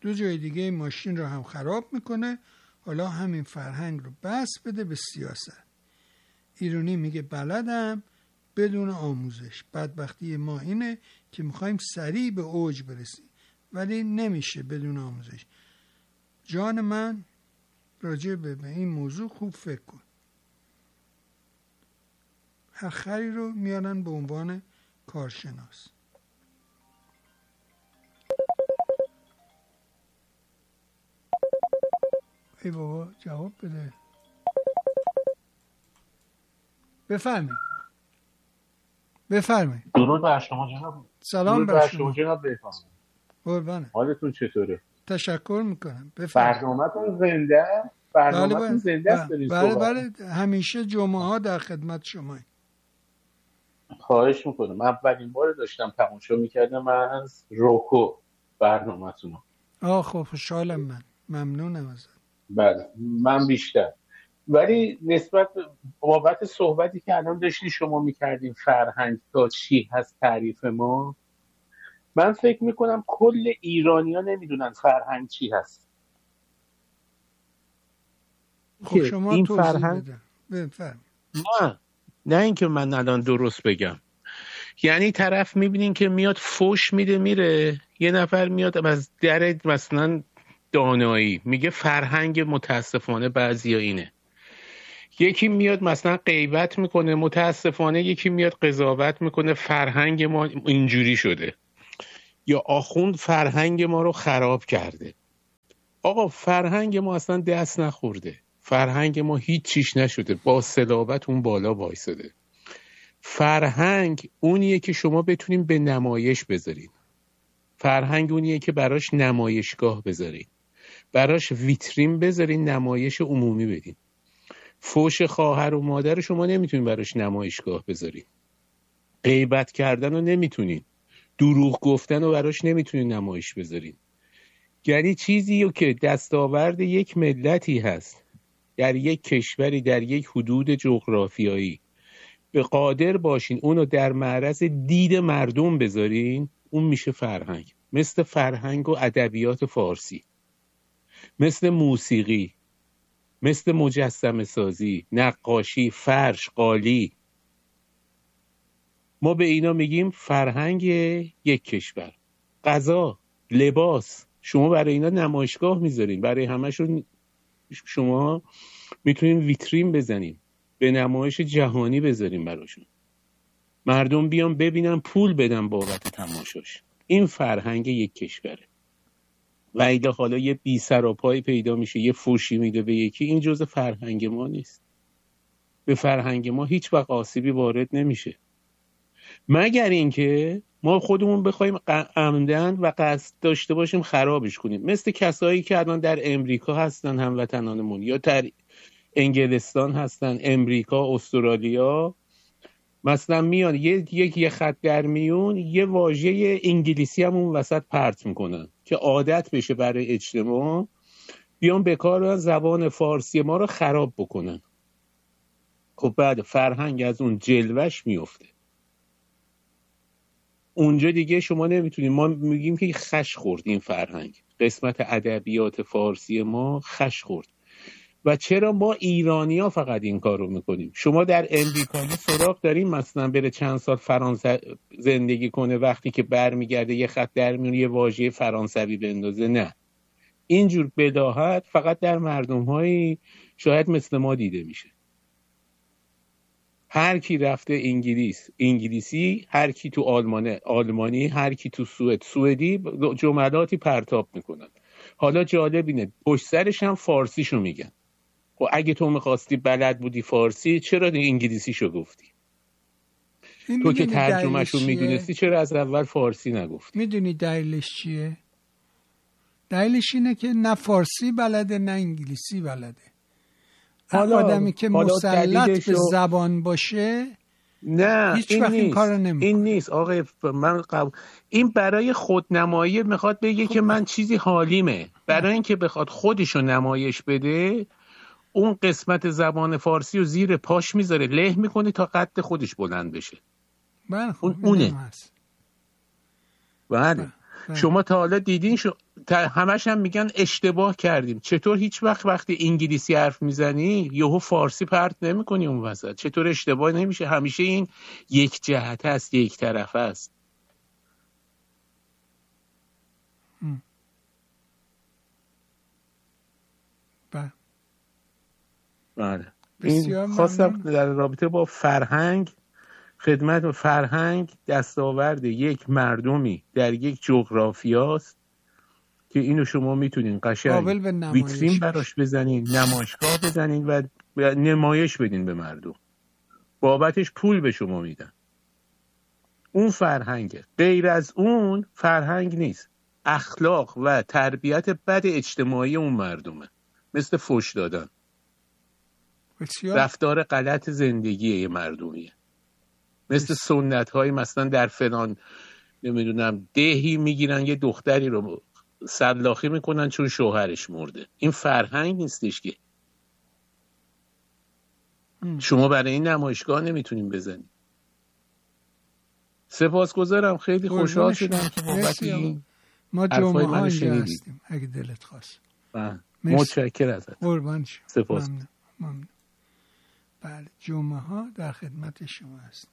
دو جای دیگه ماشین رو هم خراب میکنه. حالا همین فرهنگ رو بس بده به سیاست. ایرانی میگه بلدم بدون آموزش. بدبختی ما اینه که میخوایم سریع به اوج برسیم ولی نمیشه بدون آموزش. جان من راجع به این موضوع خوب فکر کن. هر خری رو میارن به عنوان کارشناس. ای بابا جواب بده. بفرمایید. درود بر شما جناب. سلام بر شما جناب. بفرمایید. قربانه. حالتون چطوره؟ تشکر میکنم. بفرمایید. برنامه‌تون زنده؟ برنامه‌تون زنده است؟ بله همیشه جمعه ها در خدمت شماییم. خواهش میکنم. اولین بار داشتم تماشا میکردم از روکو برنامه‌تون. خب خوشحالم. من ممنونم ازت. بله من بیشتر. ولی نسبت بابت صحبتی که الان داشتی شما میکردیم فرهنگ تا چی هست تعریف ما، من فکر میکنم کل ایرانی‌ها نمیدونن فرهنگ چی هست. خب شما این توضیح فرهنگ بده. نه اینکه من الان درست بگم. یعنی طرف میبینین که میاد فوش میده میره، یه نفر میاد از در مثلا دانایی میگه فرهنگ متاسفانه بعضیا اینه. یکی میاد مثلا غیبت میکنه، متاسفانه یکی میاد قضاوت میکنه فرهنگ ما اینجوری شده، یا آخوند فرهنگ ما رو خراب کرده. آقا فرهنگ ما اصلا دست نخورده، فرهنگ ما هیچ چیش نشده، با صلابت اون بالا وایساده. فرهنگ اونیه که شما بتونین به نمایش بذارین. فرهنگ اونیه که براش نمایشگاه بذارین، براش ویترین بذارین، نمایش عمومی بدین. فوش خواهر و مادر شما نمیتونین براش نمایشگاه بذارین. غیبت کردن رو نمیتونین، دروغ گفتن رو براش نمیتونین نمایش بذارین. یعنی چیزی که دستاورد یک ملتی هست در یک کشوری، در یک حدود جغرافیایی، به قادر باشین اونو در معرض دید مردم بذارین، اون میشه فرهنگ. مثل فرهنگ و ادبیات فارسی، مثل موسیقی، مثل مجسمه سازی، نقاشی، فرش، قالی. ما به اینا میگیم فرهنگ یک کشور. غذا، لباس، شما برای اینا نمایشگاه میذارین، برای همشون شما میتونین ویترین بزنین، به نمایش جهانی بذارین براشون، مردم بیان ببینن، پول بدن بابت تماشاش. این فرهنگ یک کشوره. و ایده حالا یه بی سر و پای پیدا میشه، یه فوشی میده به یکی، این جزء فرهنگ ما نیست. به فرهنگ ما هیچ وقت آسیبی وارد نمیشه، مگر اینکه ما خودمون بخوایم عمدن و قصد داشته باشیم خرابش کنیم. مثل کسایی که الان در امریکا هستن، هموطنانمون، یا در انگلستان هستن، امریکا، استرالیا، مثلا میان یه خط در میون یه واژه انگلیسی هم اون وسط پرت میکنن که عادت بشه برای اجتماع، بیان به کار زبان فارسی ما رو خراب بکنن. خب بعد فرهنگ از اون جلوش میفته. اونجا دیگه شما نمیتونید، ما میگیم که خش خورد این فرهنگ، قسمت ادبیات فارسی ما خش خورد. و چرا ما ایرانی‌ها فقط این کار رو میکنیم؟ شما در امریکایی سراغ داریم مثلا بره چند سال فرانسه زندگی کنه، وقتی که برمیگرده یه خط در میون یه واژه فرانسوی بندازه؟ نه، اینجور بداهت فقط در مردم‌های شاید مثل ما دیده میشه. هر کی رفته انگلیسی، هر کی تو آلمانی، هر کی تو سوئدی جملاتی پرتاب میکنن. حالا جالب اینه پشت سرش هم فارسیشو میگن. خب اگه تو میخواستی بلد بودی فارسی، چرا انگلیسیشو گفتی؟ تو که ترجمهشو میدونستی چرا از اول فارسی نگفتی؟ میدونی دلیلش چیه؟ دلیلش اینه که نه فارسی بلده نه انگلیسی بلده. آدمی که مسلط به زبان باشه نه، هیچ وقت این کارو نمیکنه. این نیست آقای این برای خودنمایی میخواد بگه که من چیزی حالیمه. برای اینکه بخواد خودشو نمایش بده، اون قسمت زبان فارسی رو زیر پاش میذاره، له میکنه تا قد خودش بلند بشه. بله خب اونه. بله. شما تا حالا همش هم میگن اشتباه کردیم. چطور هیچ وقتی انگلیسی حرف میزنی یهو فارسی پرت نمیکنی اون وسط؟ چطور اشتباه نمیشه؟ همیشه این یک جهت است، یک طرفه است. بله. این خواستم در رابطه با فرهنگ، خدمت فرهنگ دستاورد یک مردمی در یک جغرافیاست که اینو شما میتونین قشنگ ویترین براش بزنین، نمایشگاه بزنین و نمایش بدین به مردم، بابتش پول به شما میدن. اون فرهنگه. غیر از اون فرهنگ نیست. اخلاق و تربیت بد اجتماعی اون مردمه، مثل فحش دادن، رفتار غلط زندگی یه مردمیه، مثل سنت های مثلا در فلان نمیدونم دهی میگیرن یه دختری رو سلاخی میکنن چون شوهرش مرده. این فرهنگ نیستش که شما برای این نمایشگاه نمیتونین بزنید. سپاسگزارم، خیلی خوشحال شدم که بابت این ما جمعه ها اینجا هستیم اگه دلت خواست. متشکرم ازت. قربان شم. سپاس. ممنون. بله، جمعه ها در خدمت شما هست.